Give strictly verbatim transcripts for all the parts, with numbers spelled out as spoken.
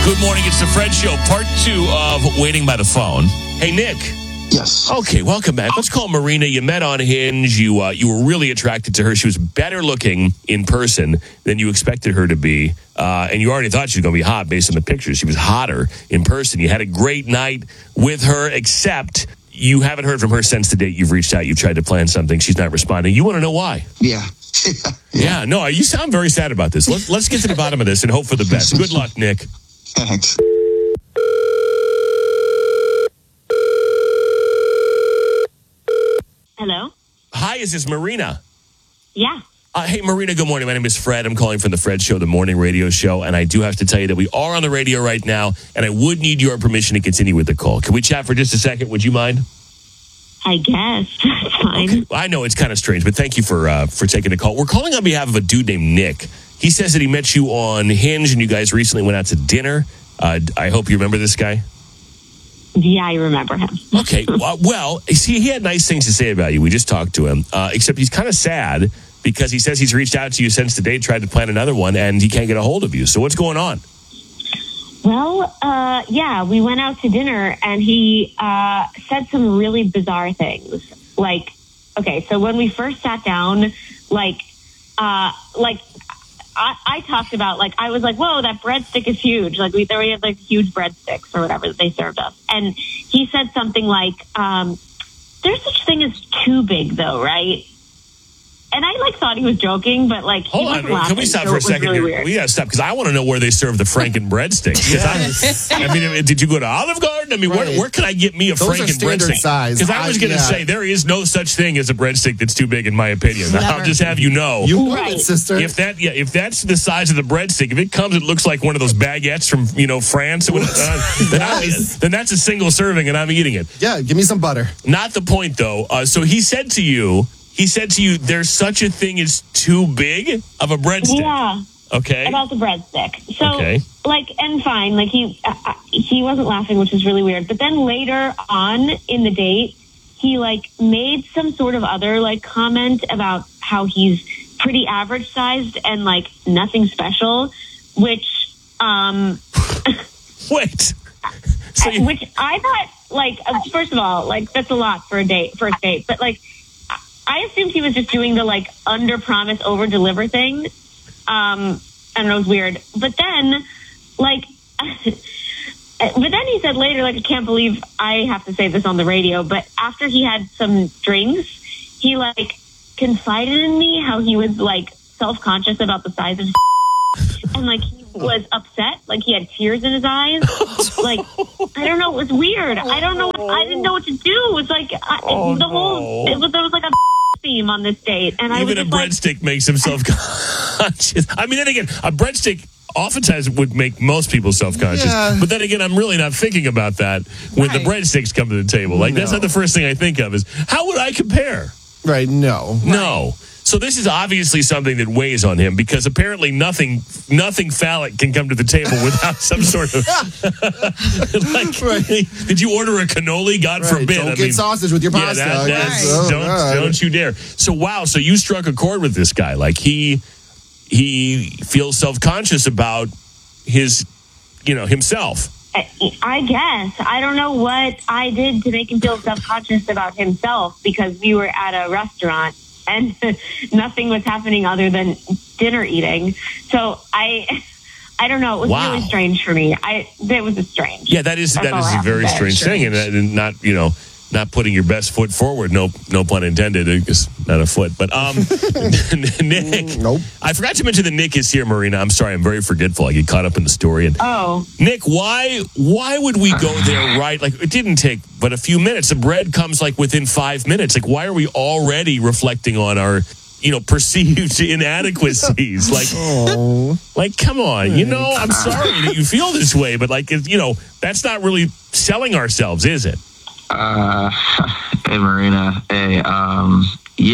Good morning. It's the Fred Show, part two of Waiting by the Phone. Hey, Nick. Yes. Okay, welcome back. Let's call Marina. You met on Hinge. You uh, you were really attracted to her. She was better looking in person than you expected her to be. Uh, and you already thought she was going to be hot based on the pictures. She was hotter in person. You had a great night with her, except you haven't heard from her since the date. You've reached out. You've tried to plan something. She's not responding. You want to know why? Yeah. yeah. yeah. No, you sound very sad about this. Let's, let's get to the bottom of this and hope for the best. Good luck, Nick. Thanks. Hello? Hi, is this Marina? Yeah. Uh, hey, Marina, good morning. My name is Fred. I'm calling from the Fred Show, the morning radio show, and I do have to tell you that we are on the radio right now, and I would need your permission to continue with the call. Can we chat for just a second? Would you mind? I guess. That's fine. Okay. I know it's kind of strange, but thank you for uh, for taking the call. We're calling on behalf of a dude named Nick. He says that he met you on Hinge, and you guys recently went out to dinner. Uh, I hope you remember this guy. Yeah, I remember him. Okay. Well, well, see, he had nice things to say about you. We just talked to him, uh, except he's kind of sad because he says he's reached out to you since the date, tried to plan another one, and he can't get a hold of you. So what's going on? Well, uh, yeah, we went out to dinner, and he uh, said some really bizarre things. Like, okay, so when we first sat down, like, uh, like, I, I talked about, like, I was like, whoa, that breadstick is huge. Like, we, we had, like, huge breadsticks or whatever that they served us. And he said something like, um, there's such thing as too big, though, right? And I, like, thought he was joking, but, like, he Hold wasn't on. laughing, Can we stop so for a it was second really here? weird. We got to stop because I want to know where they serve the Franken breadsticks. 'Cause I, I mean, did you go to Olive Garden? I mean, Right. where, where can I get me a Those are Franken standard breadstick? size. Because I was I- going to yeah. say there is no such thing as a breadstick that's too big, in my opinion. I'll just have you know. You love Right. it, sister. If that, yeah, if that's the size of the breadstick, if it comes, it looks like one of those baguettes from you know France. Uh, then, I, Yes. then that's a single serving, and I'm eating it. yeah, give me some butter. Not the point, though. Uh, so he said to you, he said to you, "There's such a thing as too big of a breadstick." Yeah. Okay. About the breadstick. So, Okay. like, and fine, like, he uh, uh, he wasn't laughing, which is really weird. But then later on in the date, he, like, made some sort of other, like, comment about how he's pretty average-sized and, like, nothing special, which, um... Wait. So you, which I thought, like, uh, first of all, like, that's a lot for a date, first date. But, like, I assumed he was just doing the, like, under-promise, over-deliver thing. Um, I don't know, it was weird. But then, like, but then he said later, like, I can't believe I have to say this on the radio, but after he had some drinks, he, like, confided in me how he was, like, self-conscious about the size of his and, like, he was upset. Like, he had tears in his eyes. Like, I don't know. It was weird. I don't know. What, I didn't know what to do. It was like I, Oh, the whole. no. It was there was like a theme on this date, and I was even a just like, breadstick makes him self-conscious. I mean, then again, a breadstick oftentimes would make most people self-conscious. Yeah. But then again, I'm really not thinking about that when Right. the breadsticks come to the table. Like, that's No. not the first thing I think of is, how would I compare? Right, no. No. So this is obviously something that weighs on him because apparently nothing nothing phallic can come to the table without some sort of like. Right. Did you order a cannoli? God Right. forbid. Don't I get mean, sausage with your yeah, pasta. that, that's, Right. Oh, don't God. don't you dare. So wow. So you struck a chord with this guy. Like he he feels self conscious about his you know himself. I guess I don't know what I did to make him feel self-conscious about himself because we were at a restaurant and nothing was happening other than dinner eating. So I, I don't know. It was Wow. really strange for me. I it was a strange. Yeah, that is That's that all is I a have to very say. strange thing, and, and not you know not putting your best foot forward. No, no pun intended. It's not a foot, but um, Nick. Nope. I forgot to mention that Nick is here, Marina. I'm sorry, I'm very forgetful. I get caught up in the story. And Oh, Nick, why why would we go there right? Like it didn't take but a few minutes. The bread comes like within five minutes. Like why are we already reflecting on our you know perceived inadequacies? Like. Oh. Like, come on, you know, I'm sorry that you feel this way, but like, it- you know, that's not really selling ourselves, is it? Uh, hey, Marina. Hey, um, yeah,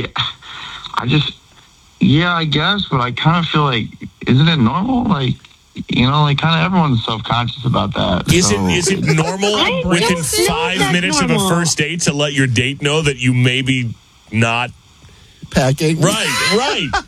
I just, yeah, I guess, but I kind of feel like, isn't it normal? Like, you know, like kind of everyone's self-conscious about that. Is so- it is it normal I don't within know five that's minutes of normal. a first date to let your date know that you maybe not Packing. right, right?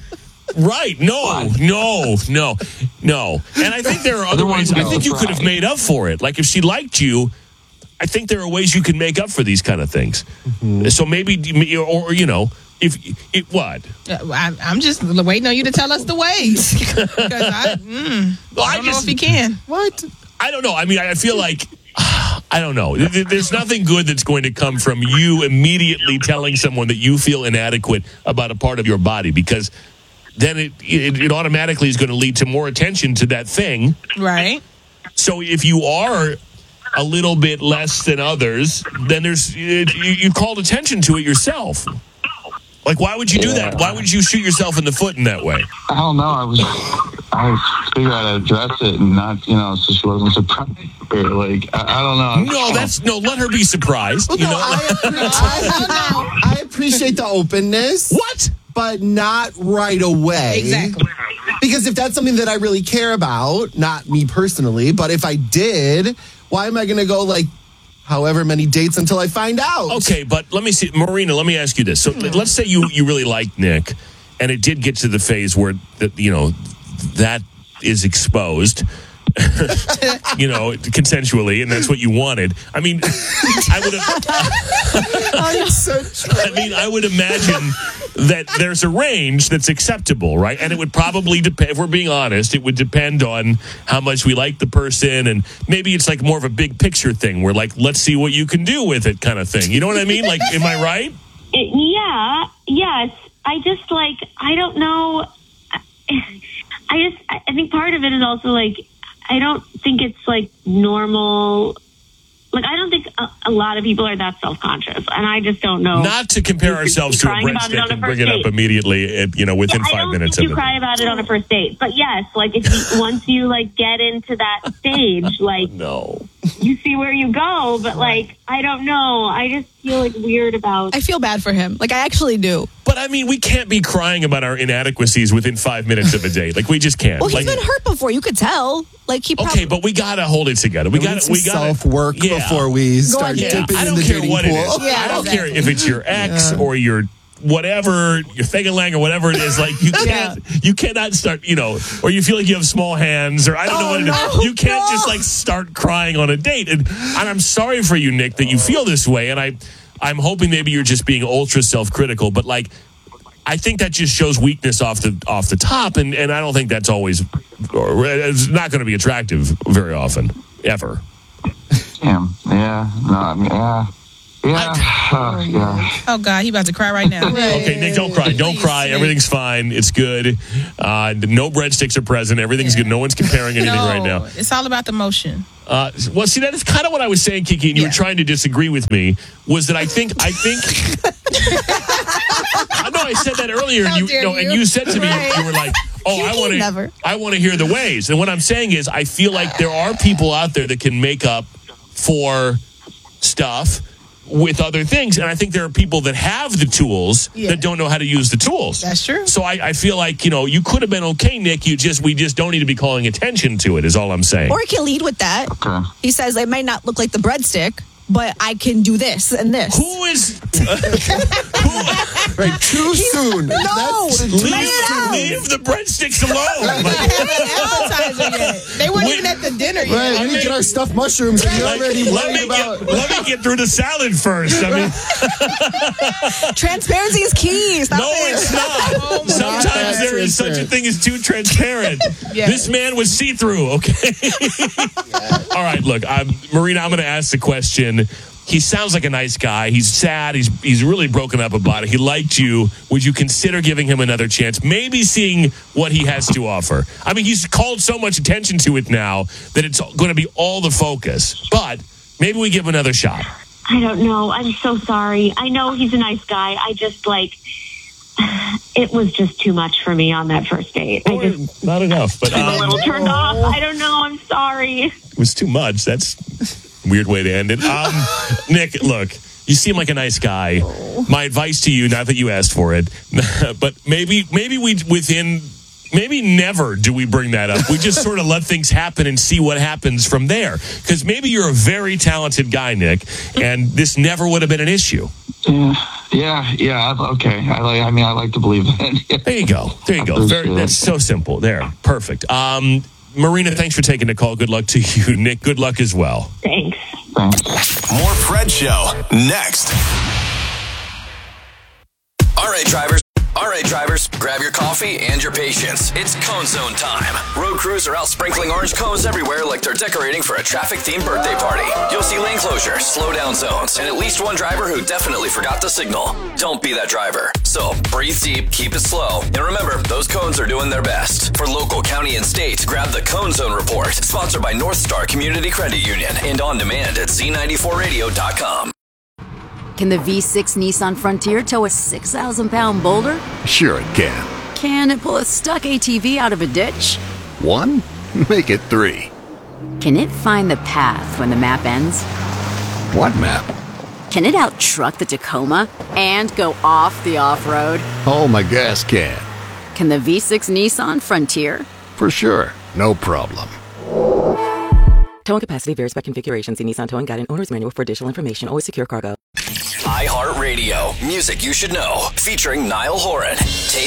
Right. No, no, no, no. And I think there are other ways. I think you could have made up for it. Like if she liked you, I think there are ways you can make up for these kind of things. Mm-hmm. So maybe, or, or you know, if it what? I, I'm just waiting on you to tell us the ways. Because I, mm, well, I don't I just, know if you can. What? I don't know. I mean, I feel like. I don't know. There's nothing good that's going to come from you immediately telling someone that you feel inadequate about a part of your body, because then it, it, it automatically is going to lead to more attention to that thing. Right. So if you are a little bit less than others, then there's it, you, you called attention to it yourself. Like, why would you do that? Why would you shoot yourself in the foot in that way? I don't know. I was, I figured I'd address it and not, you know, so she wasn't surprised. Or like, I, I don't know. No, that's no. Let her be surprised. Well, you no, know? I, I, I appreciate the openness. What? But not right away. Exactly. Because if that's something that I really care about, not me personally, but if I did, why am I going to go like however many dates until I find out? Okay, but let me see. Marina, let me ask you this. So hmm. let's say you, you really like Nick, and it did get to the phase where, the, you know, that is exposed. You know, consensually, and that's what you wanted. I mean, I would have. Oh, so true. I mean, I would imagine that there's a range that's acceptable, right? And it would probably depend. If we're being honest, it would depend on how much we like the person, and maybe it's like more of a big picture thing, where like, let's see what you can do with it, kind of thing. You know what I mean? Like, am I right? It, yeah. Yes. I just like. I don't know. I just. I think part of it is also like. I don't think it's like normal. Like, I don't think a, a lot of people are that self-conscious, and I just don't know. Not to compare ourselves to a breadstick and bring it up immediately, you know, within yeah, five I don't minutes. Think you cry about it on a first date, but yes, like if you, once you like get into that stage, like no, you see where you go. But like, I don't know. I just feel like weird about. I feel bad for him. Like I actually do. But I mean, we can't be crying about our inadequacies within five minutes of a date. Like we just can't. Well, he's like, been hurt before. You could tell. Like he. Prob- okay, but we gotta hold it together. We we gotta. We gotta self work yeah. before we start yeah. dipping I in don't the care dating what pool. it is. Yeah, I don't exactly. care if it's your ex Yeah. or your whatever, your Fegalang or whatever it is. Like you can't. You cannot start. You know, or you feel like you have small hands, or I don't Oh, know what it is. no, You can't no. just like start crying on a date. And, and I'm sorry for you, Nick, that you feel this way. And I, I'm hoping maybe you're just being ultra self-critical. But like. I think that just shows weakness off the off the top, and, and I don't think that's always, or it's not going to be attractive very often, ever. Damn. Yeah. No. I mean, yeah. Yeah. Uh, yeah. Oh, God, he about to cry right now. Okay, Nick, don't cry. Don't cry. Everything's fine. It's good. Uh, no breadsticks are present. Everything's good. No one's comparing anything no, right now. It's all about the motion. Uh, well, see, that is kind of what I was saying, Kiki, and you Yeah. were trying to disagree with me, was that I think, I think, I know I said that earlier, and How you, dare no, and you. you said to me, Right. you were like, oh, I Kiki want never. to, I want to hear the ways. And what I'm saying is, I feel like there are people out there that can make up for stuff with other things, and I think there are people that have the tools Yeah. that don't know how to use the tools. That's true. So I, I feel like, you know, you could have been okay, Nick. You just we just don't need to be calling attention to it, is all I'm saying. Or he can lead with that. Okay. He says it might not look like the breadstick, but I can do this and this. Who is who, Right, too soon. No, That's leave, lay it out. leave the breadsticks alone? They Like, haven't appetizer yet. They weren't Wait. even at the dinner yet. right. I We need mean- to get our stuffed mushrooms, and you're like, already let worried me about. get let me get through the salad first. I mean, Transparency is key. Stop no, it. it's not. Oh my Sometimes God. there is such a Transparent. thing as too transparent. Yeah. This man was see through. Okay. All right. Look, I'm, Marina. I'm going to ask the question. He sounds like a nice guy. He's sad. He's he's really broken up about it. He liked you. Would you consider giving him another chance? Maybe seeing what he has to offer. I mean, he's called so much attention to it now that it's going to be all the focus. But maybe we give him another shot. I don't know. I'm so sorry. I know he's a nice guy. I just like. It was just too much for me on that first date. I just Not enough, but I'm a um, little turned off. I don't know. I'm sorry. it was too much. That's a weird way to end it. Um, Nick, look, you seem like a nice guy. My advice to you, not that you asked for it, but maybe maybe we within maybe never do we bring that up. We just sort of let things happen and see what happens from there. Because maybe you're a very talented guy, Nick, and this never would have been an issue. Yeah. Yeah, yeah. I- Okay. I like. I mean, I like to believe that. There you go. There you go. Very, that's so simple. There. Perfect. Um, Marina, thanks for taking the call. Good luck to you. Nick, good luck as well. Thanks. Thanks. More Fred Show next. All right, drivers. All right, drivers, grab your coffee and your patience. It's Cone Zone time. Road crews are out sprinkling orange cones everywhere like they're decorating for a traffic-themed birthday party. You'll see lane closures, slow down zones, and at least one driver who definitely forgot the signal. Don't be that driver. So breathe deep, keep it slow, and remember, those cones are doing their best. For local, county, and state, grab the Cone Zone Report, sponsored by North Star Community Credit Union, and on demand at Z ninety-four radio dot com. Can the V six Nissan Frontier tow a six thousand pound boulder? Sure it can. Can it pull a stuck A T V out of a ditch? One? Make it three. Can it find the path when the map ends? What map? Can it out-truck the Tacoma and go off the off-road? Oh, my gas can. Can the V six Nissan Frontier? For sure. No problem. Towing capacity varies by configuration. See Nissan Towing Guide and Owner's Manual for additional information. Always secure cargo. iHeartRadio. Music you should know. Featuring Niall Horan. Taste